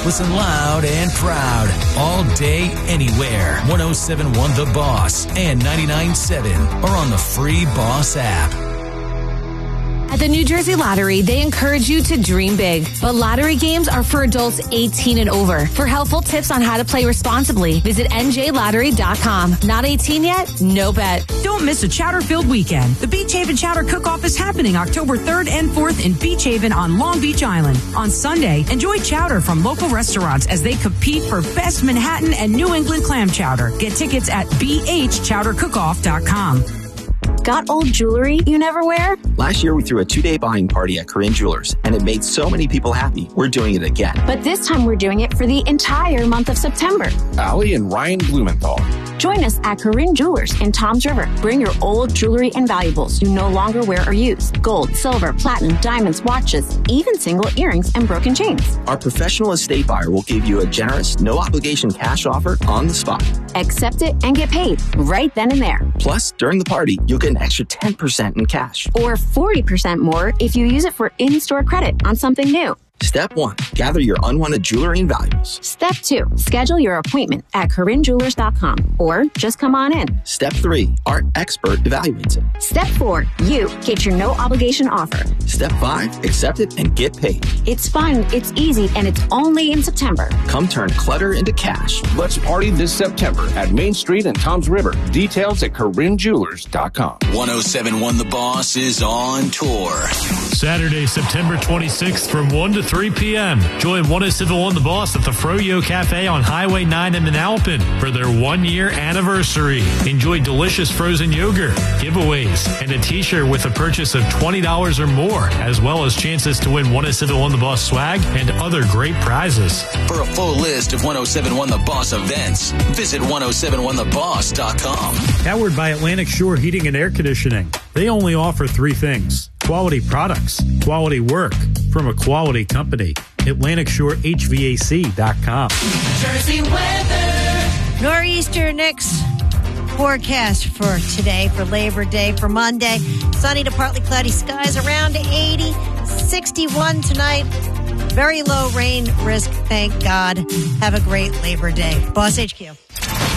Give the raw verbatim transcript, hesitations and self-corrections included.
Listen loud and proud. All day, anywhere. one oh seven point one The Boss and ninety-nine point seven are on the free Boss app. At the New Jersey Lottery, they encourage you to dream big. But lottery games are for adults eighteen and over. For helpful tips on how to play responsibly, visit N J lottery dot com. Not eighteen yet? No bet. Don't miss a chowder-filled weekend. The Beach Haven Chowder Cook-Off is happening October third and fourth in Beach Haven on Long Beach Island. On Sunday, enjoy chowder from local restaurants as they compete for Best Manhattan and New England Clam Chowder. Get tickets at b h chowder cook off dot com. Got old jewelry you never wear? Last year, we threw a two-day buying party at Corinne Jewelers, and it made so many people happy. We're doing it again. But this time, we're doing it for the entire month of September. Allie and Ryan Blumenthal. Join us at Corinne Jewelers in Toms River. Bring your old jewelry and valuables you no longer wear or use. Gold, silver, platinum, diamonds, watches, even single earrings and broken chains. Our professional estate buyer will give you a generous, no-obligation cash offer on the spot. Accept it and get paid right then and there. Plus, during the party, you'll get an extra ten percent in cash. Or forty percent more if you use it for in-store credit on something new. Step one, gather your unwanted jewelry and valuables. Step two, schedule your appointment at corinne jewelers dot com or just come on in. Step three, our expert evaluates it. Step four, you get your no obligation offer. Step five, accept it and get paid. It's fun, it's easy, and it's only in September. Come turn clutter into cash. Let's party this September at Main Street and Toms River. Details at corinne jewelers dot com. one oh seven point one The Boss is on tour. Saturday, September twenty-sixth from one to three p.m. Join one oh seven point one The Boss at the Froyo Cafe on Highway nine in Manalapan for their one-year anniversary. Enjoy delicious frozen yogurt, giveaways, and a t-shirt with a purchase of twenty dollars or more, as well as chances to win one oh seven point one The Boss swag and other great prizes. For a full list of one oh seven point one The Boss events, visit one oh seven one the boss dot com. Powered by Atlantic Shore Heating and Air Conditioning. They only offer three things: quality products, quality work from a quality company. Atlantic Shore H V A C dot com. Jersey weather. Nor'easter next forecast for today, for Labor Day, for Monday. Sunny to partly cloudy skies, around eighty, sixty-one tonight. Very low rain risk, thank God. Have a great Labor Day. Boss H Q.